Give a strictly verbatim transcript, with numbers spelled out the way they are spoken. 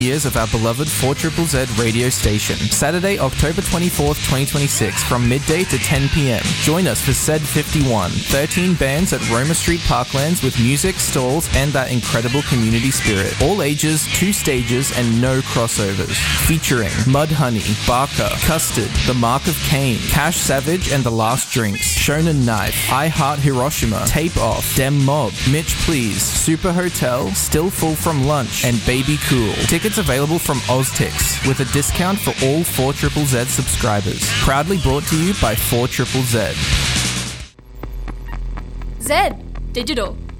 years of our beloved four Z Z Z radio station. Saturday, October twenty-fourth, twenty twenty-six, from midday to ten p.m. Join us for Z E D fifty-one, thirteen bands at Roma Street Parklands with music, stalls, and that incredible community spirit. All ages, two stages, and no crossovers. Featuring Mudhoney, Barker, Custard, The Mark of Cain, Cash Savage and The Last Drinks, Shonen Knife, I Heart Hiroshima, Tape Off, Dem Mob, Mitch Please, Super Hotel, Still Full from Lunch, and Baby Cool. Tickets available from Oztix, with a discount for all four Z Z Z subscribers. Proudly brought to you by four Z Z Z. Zed Digital.